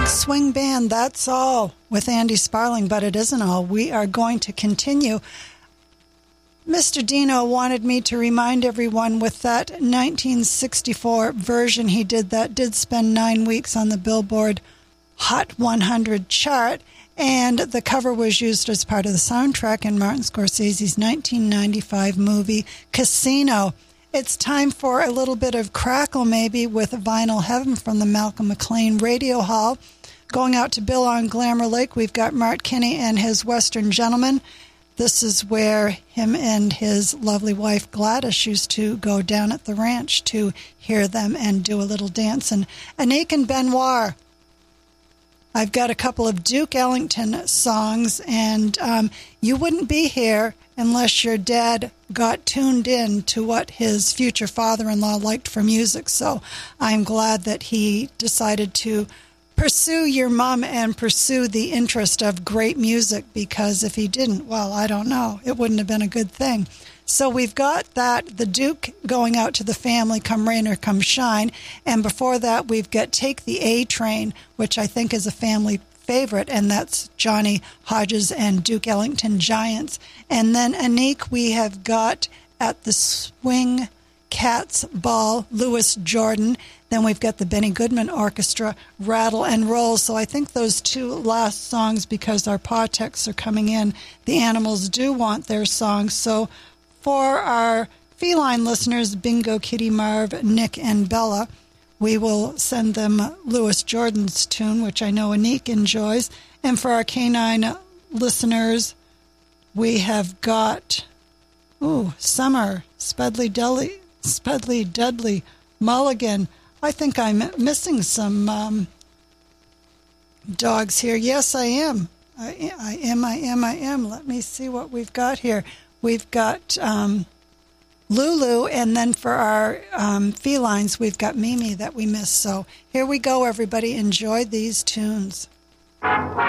Swing band, that's all with Andy Sparling, but it isn't all. We are going to continue. Mr. Dino wanted me to remind everyone with that 1964 version he did that did spend 9 weeks on the Billboard Hot 100 chart, and the cover was used as part of the soundtrack in Martin Scorsese's 1995 movie Casino. It's time for a little bit of crackle maybe with Vinyl Heaven from the Malcolm McLean Radio Hall. Going out to Bill on Glamour Lake, we've got Mart Kinney and his Western Gentleman. This is where him and his lovely wife Gladys used to go down at the ranch to hear them and do a little dance. And Anik and Benoit. I've got a couple of Duke Ellington songs, and you wouldn't be here unless your dad got tuned in to what his future father-in-law liked for music. So I'm glad that he decided to pursue your mom and pursue the interest of great music, because if he didn't, well, I don't know. It wouldn't have been a good thing. So we've got that, the Duke going out to the family, Come Rain or Come Shine. And before that, we've got Take the A Train, which I think is a family favorite, and that's Johnny Hodges and Duke Ellington Giants. And then Anik, we have got At the Swing Cats Ball, Louis Jordan. Then we've got the Benny Goodman Orchestra, Rattle and Roll. So I think those two last songs, because our paw texts are coming in, the animals do want their songs. So for our feline listeners, Bingo, Kitty, Marv, Nick, and Bella, we will send them Louis Jordan's tune, which I know Anik enjoys. And for our canine listeners, we have got, Summer, Spudley Dudley, Mulligan. I think I'm missing some dogs here. Yes, I am. I am. Let me see what we've got here. We've got Lulu, and then for our felines, we've got Mimi that we missed. So here we go, everybody. Enjoy these tunes.